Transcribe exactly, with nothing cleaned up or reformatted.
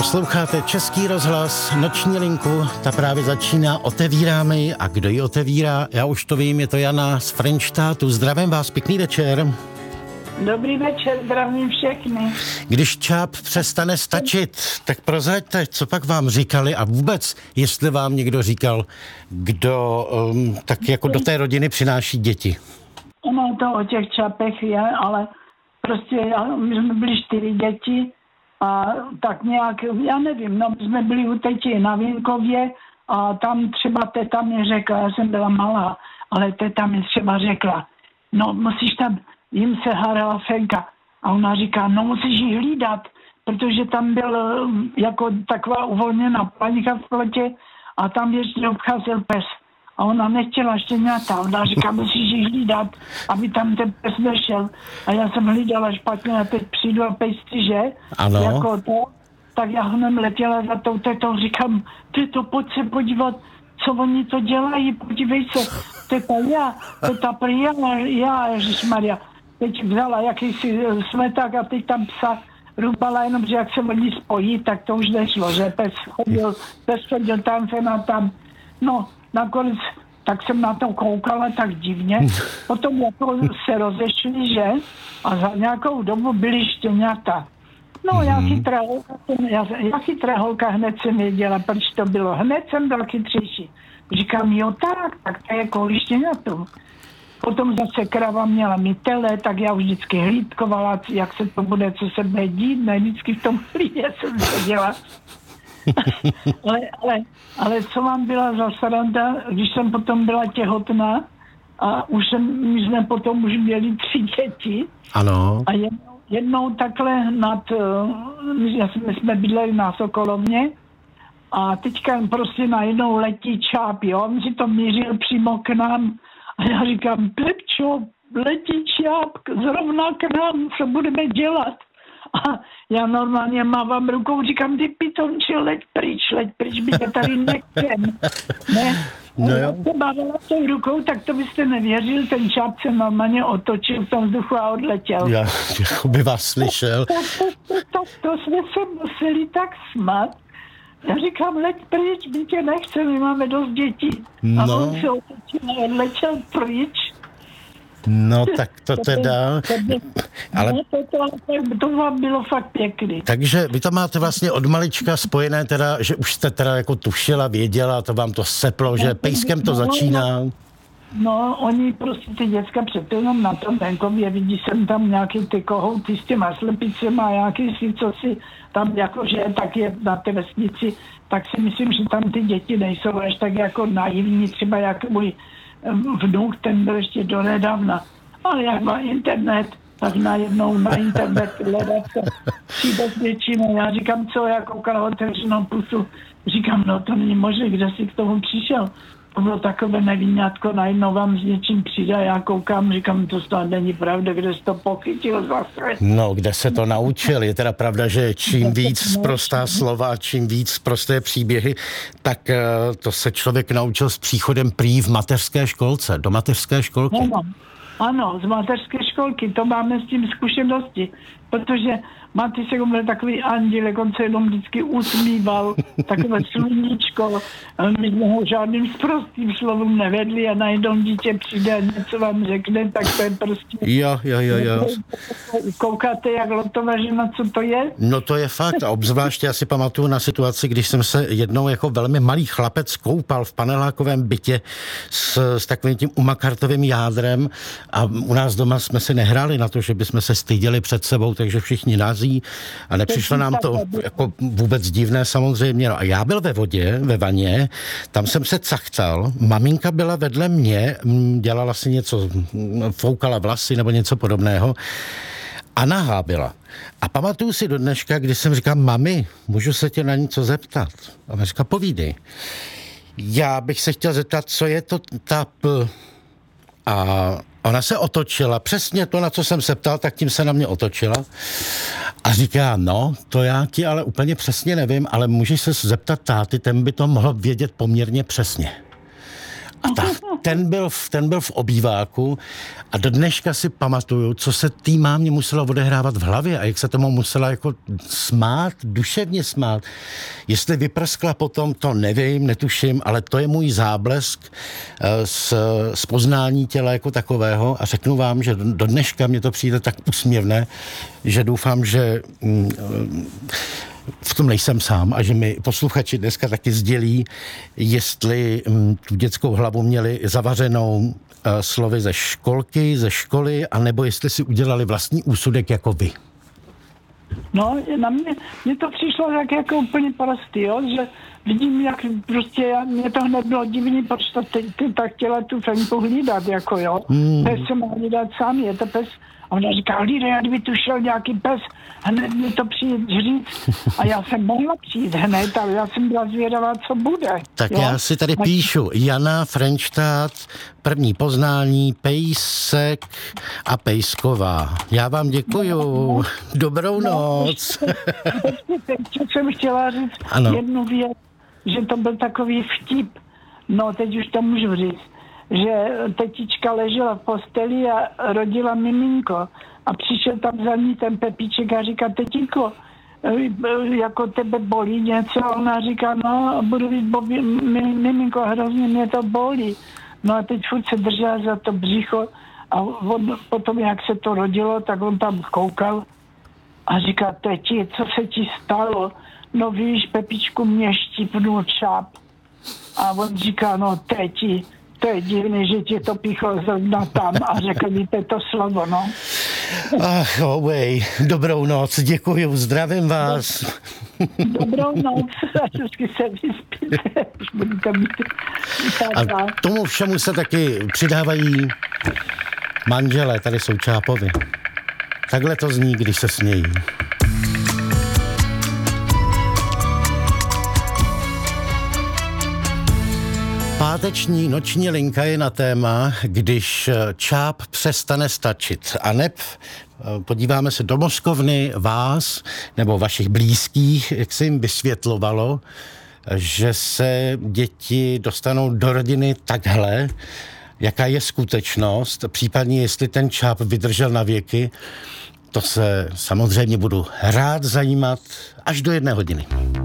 Posloucháte Český rozhlas, noční linku, ta právě začíná, otevíráme ji a kdo ji otevírá, já už to vím, je to Jana z Frenštátu. Zdravím vás, pěkný večer. Dobrý večer, zdravím všechny. Když čáp přestane stačit, tak prozraďte, co pak vám říkali a vůbec, jestli vám někdo říkal, kdo um, tak jako do té rodiny přináší děti. Ono to o těch čapech je, ale prostě já, my jsme byli čtyři děti a tak nějak, já nevím, no my jsme byli u teti na Vínkově a tam třeba teta mi řekla, já jsem byla malá, ale teta mi třeba řekla, no musíš tam, jim se hádala Fenka a ona říká, no musíš jí hlídat, protože tam byl jako taková uvolněná plaňka v plotě a tam ještě obcházel pes. A ona nechtěla štěňata. Ona říká, musíš jí hlídat, aby tam ten pes nešel. A já jsem hlídala špatně a teď přijdu a pejsci, že? Ano. Jako to. Tak já hned letěla za tou tetou, říkám, teto, pojď se podívat, co oni to dělají, podívej se. Teta, já, teta, prý, já, já, ježišmarja. Teď vzala jakýsi smeták a teď tam psa rubala, jenom, že jak se oni spojí, tak to už nešlo, že pes chodil, pes chodil tam, sem a tam. No, nakonec, tak jsem na to koukala tak divně. Potom jako se rozešli, že? A za nějakou dobu byly štěňata. No, mm-hmm. já, chytrá holka, já, já chytrá holka hned jsem věděla, proč to bylo. Hned jsem byl chytřejší. Říkám, jo tak, tak to je kvůli štěňatům. Potom zase krava měla mi tele, tak já už vždycky hlídkovala, jak se to bude, co se bude dít. Ne, vždycky v tom hlídě jsem seděla. ale, ale, ale co vám byla za sranda, když jsem potom byla těhotná a už jsem, my jsme potom už měli tři děti. Ano. A jednou, jednou takhle nad, my jsme bydleli na Sokolovně a teďka prostě najednou letí čáp, jo, on si to mířil přímo k nám a já říkám, Pepčo, letí čáp zrovna k nám, co budeme dělat? A já normálně mávám rukou, říkám, ty pitomči, leď pryč, leď pryč, by tě tady nechcem. Ne? No jo. A mávala tou rukou, tak to byste nevěřil, ten čáp se normálně otočil v tom vzduchu a odletěl. Já jako by vás slyšel. To, to, to, to, to jsme se museli tak smát. Já říkám, leď pryč, my tě nechcem, my máme dost dětí. A No. on se otočil a odletěl pryč. No tak to teda, ale... No, to, to, to, to vám bylo fakt pěkný. Takže vy to máte vlastně od malička spojené teda, že už jste teda jako tušila, věděla, to vám to seplo, že pejskem to začíná. No, oni prostě ty děcka před jenom na tom venkově, vidí jsem tam nějaký ty kohouty s těma slepicema, nějaký si, co si tam jakože tak je na té vesnici, tak si myslím, že tam ty děti nejsou až tak jako naivní, třeba jak můj vnuk, ten byl ještě donedávna. Ale jak má internet, tak najednou na internet hledat se přijde s něčím. Já říkám, co, já koukala otevřenou pusu. Říkám, no to není možné, kde jsi k tomu přišel. To bylo takové nevinňátko, najednou vám s něčím přijde. Já koukám, říkám, to snad není pravda, kde jsi to pochytil zase. No, kde se to naučil. Je teda pravda, že čím víc prostá slova, čím víc prosté příběhy, tak uh, to se člověk naučil s příchodem prý v mateřské školce, do mateřské školky. Ano, ano, z mateřské školky, to máme s tím zkušenosti, protože Matýsek byl takový anděl, on se jenom vždycky usmíval, takové sluníčko, my jsme ho žádným sprostým slovům nevedli a najednou dítě přijde a něco vám řekne, tak to je prostě... Jo, jo, jo, jo. Koukáte, jak lotová žena, co to je? No to je fakt a obzvláště já si pamatuju na situaci, když jsem se jednou jako velmi malý chlapec koupal v panelákovém bytě s, s takovým tím umakartovým jádrem a u nás doma jsme si nehráli na to, že bychom se styděli před sebou, takže všichni nás a nepřišlo nám to jako vůbec divné samozřejmě. No a já byl ve vodě, ve vaně, tam jsem se cachtal, maminka byla vedle mě, dělala si něco, foukala vlasy nebo něco podobného a nahá byla. A pamatuju si do dneška, když jsem říkal, mami, můžu se tě na něco zeptat? A ona říká, povídej. Já bych se chtěl zeptat, co je to ta p... A ona se otočila, přesně to, na co jsem se ptal, tak tím se na mě otočila a říká, no, to já ti ale úplně přesně nevím, ale můžeš se zeptat táty, ten by to mohl vědět poměrně přesně. A ta, ten, byl v, ten byl v obýváku a do dneška si pamatuju, co se tý mámě muselo odehrávat v hlavě a jak se tomu musela jako smát, duševně smát. Jestli vyprskla potom, to nevím, netuším, ale to je můj záblesk z, z poznání těla jako takového a řeknu vám, že do dneška mě to přijde tak úsměvné, že doufám, že mm, v tom nejsem sám a že mi posluchači dneska taky sdělí, jestli m, tu dětskou hlavu měli zavařenou uh, slovy ze školky, ze školy, anebo jestli si udělali vlastní úsudek jako vy. No, na mě, mě to přišlo tak jako úplně prostý, jo, že vidím, jak prostě, já, mě to hned bylo divný, proč to ty, ty tak chtěla tu Fenku hlídat, jako jo. Hmm. Pes se má hlídat sám, je to pes. A ona říká, hlídej, jak by tu šel nějaký pes, hned mi to přijít říct. A já jsem mohla přijít hned, ale já jsem byla zvědavá, co bude. Tak jo? Já si tady píšu, Jana Frenštát, první poznání, pejsek a pejsková. Já vám děkuju. Dobrou noc. Teď jsem chtěla říct ano. jednu věc, že to byl takový vtip. No, teď už to můžu říct. Že tetička ležela v posteli a rodila miminko. A přišel tam za ní ten Pepíček a říká, tetínko, jako tebe bolí něco? A ona říká, no, budu víc bobi, miminko, hrozně mě to bolí. No a teď furt se držela za to břicho a on, potom, jak se to rodilo, tak on tam koukal a říká, teti, co se ti stalo? No víš, Pepíčku, mě štípnul čáp. A on říká, no teti, to je divný, že ti to píchlo zrovna tam a řekl mi to slovo, no. Ach, ovej, dobrou noc, děkuju, zdravím vás. Dobrou noc, a vždycky se vyspíte, už budete mít. A tomu všemu se taky přidávají manželé, tady jsou Čápovi. Takhle to zní, když se smějí. Páteční noční linka je na téma, když čáp přestane stačit. A neb podíváme se do mozkovny vás nebo vašich blízkých, jak se jim vysvětlovalo, že se děti dostanou do rodiny takhle, jaká je skutečnost, případně jestli ten čáp vydržel na věky. To se samozřejmě budu rád zajímat až do jedné hodiny.